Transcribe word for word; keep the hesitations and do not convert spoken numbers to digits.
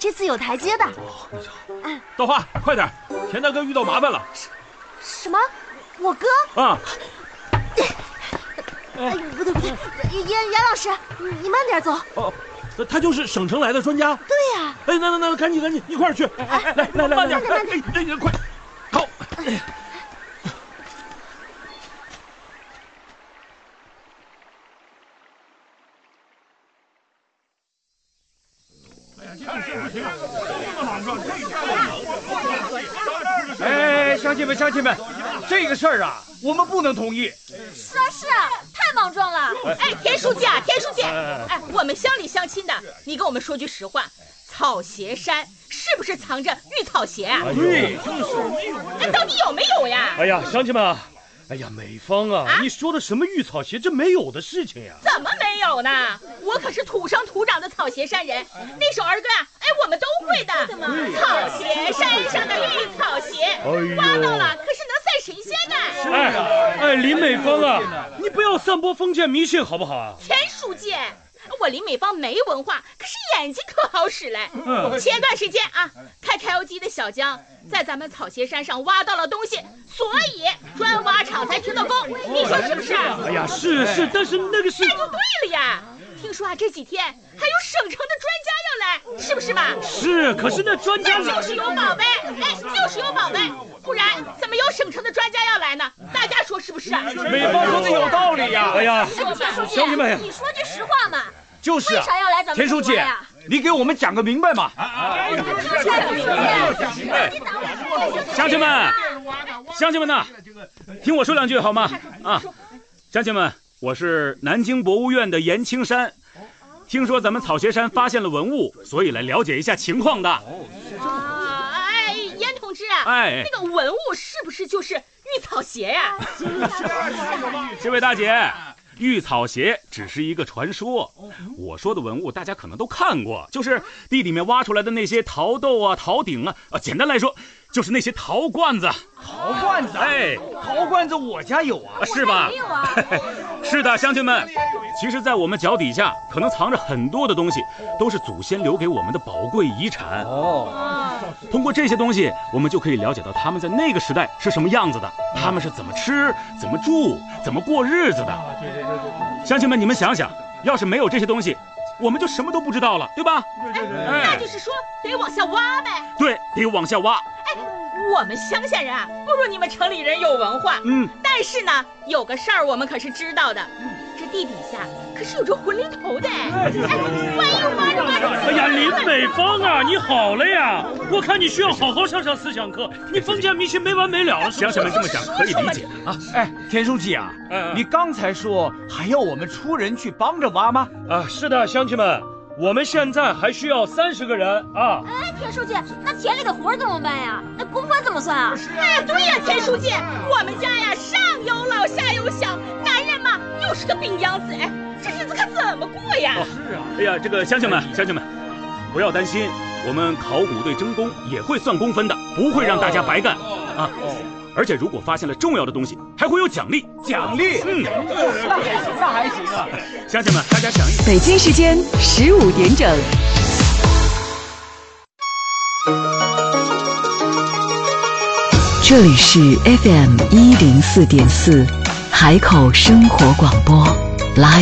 这次有台阶的。 哦，那就好。嗯，豆花，快点，田大哥遇到麻烦了。 什么？我哥？ 啊！ 哎，不对不对，严严老师，你慢点走。 哦，他就是省城来的专家。 对呀。 哎，那那那，赶紧赶紧，一块儿去。哎，来来来， 慢点慢点， 哎哎，快，好。 哎，乡亲们，乡亲们，这个事儿啊，我们不能同意。 是啊是啊，太莽撞了。 哎，田书记啊，田书记，哎，我们乡里乡亲的，你跟我们说句实话，草鞋山是不是藏着玉草鞋啊？ 对， 就是。 哎，到底有没有呀？ 哎呀，乡亲们啊，哎呀，美芳啊，啊你说的什么玉草鞋，这没有的事情呀。 怎么没有呢？我可是土生土长的草鞋山人，那首儿歌啊，哎，我们都会的。草鞋山上的绿草鞋，哎、挖到了可是能赛神仙的。 哎哎，林美芳啊，你不要散播封建迷信好不好啊？ 田书记，我林美芳没文化，可是眼睛可好使嘞。嗯、前段时间啊，开开油机的小江在咱们草鞋山上挖到了东西，所以砖挖厂才停了工。你说是不是？ 哎呀，是是，但是那个是…… 那就对了呀。听说啊，这几天还有省城的专家要来，是不是嘛？ 是，可是那专家那就是有宝贝，哎，就是有宝贝，不然怎么有省城的专家要来呢？大家说是不是？ 美芳说的有道理呀。哎呀， 乡亲们，你说句实话嘛。 就是啊，为啥要来咱们田书记，你给我们讲个明白嘛！乡亲们，乡亲们呐，听我说两句好吗？啊，乡亲们，我是南京博物院的严青山，听说咱们草鞋山发现了文物，所以来了解一下情况的。 啊，哎，严同志啊， 哎， 那个文物是不是就是玉草鞋呀？ 这位大姐。玉草鞋只是一个传说，我说的文物大家可能都看过，就是地里面挖出来的那些陶豆啊、陶鼎啊，啊，简单来说就是那些陶罐子。 陶罐子， 哎， 陶罐子我家有啊， 是吧？ 有啊。 是的，乡亲们，其实，在我们脚底下可能藏着很多的东西，都是祖先留给我们的宝贵遗产。哦，通过这些东西，我们就可以了解到他们在那个时代是什么样子的，他们是怎么吃、怎么住、怎么过日子的。对对对对，乡亲们，你们想想，要是没有这些东西，我们就什么都不知道了，对吧？ 对对对，那就是说得往下挖呗。 对，得往下挖。 哎，我们乡下人啊，不如你们城里人有文化。嗯，但是呢，有个事儿我们可是知道的，这地底下可是有着魂灵头的。哎，万一挖着挖着…… 哎呀，林美芳啊，你好了呀！我看你需要好好上上思想课，你封建迷信没完没了。乡亲们这么想可以理解啊。 哎，田书记啊，嗯、你刚才说还要我们出人去帮着挖吗？ 啊，是的，乡亲们。我们现在还需要三十个人啊！ 哎，田书记，那田里的活怎么办呀？那工分怎么算啊？ 哎，对呀，田书记，我们家呀上有老下有小，男人嘛又是个病秧子，哎，这日子可怎么过呀？ 哦，是啊。哎呀，这个乡亲们，乡亲们，不要担心，我们考古队征工也会算工分的，不会让大家白干啊。而且如果发现了重要的东西，还会有奖励。 奖励？嗯，那还行，那还行啊！ 乡亲们，大家想一想。 北京时间十五点整。这里是 F M 一零四点四，海口生活广播 Live